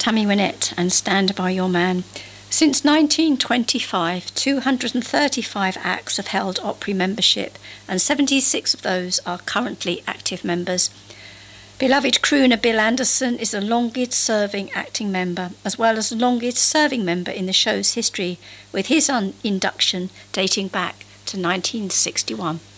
Tammy Wynette and Stand By Your Man. Since 1925, 235 acts have held Opry membership, and 76 of those are currently active members. Beloved crooner Bill Anderson is the longest-serving acting member, as well as the longest-serving member in the show's history, with his induction dating back to 1961.